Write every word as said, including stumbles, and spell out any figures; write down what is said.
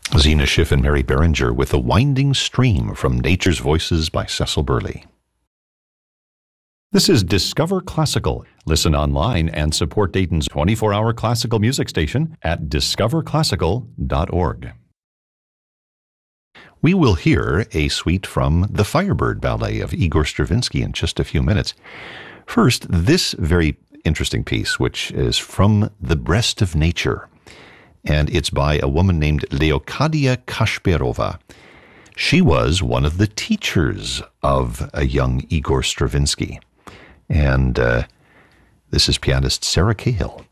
Zena Schiff and Mary Beringer with The Winding Stream from Nature's Voices by Cecil Burley. This is Discover Classical. Listen online and support Dayton's twenty-four hour classical music station at discover classical dot org. We will hear a suite from the Firebird Ballet of Igor Stravinsky in just a few minutes. First, this very interesting piece, which is from The Breast of Nature, and it's by a woman named Leocadia Kashperova. She was one of the teachers of a young Igor Stravinsky, and uh, this is pianist Sarah Cahill.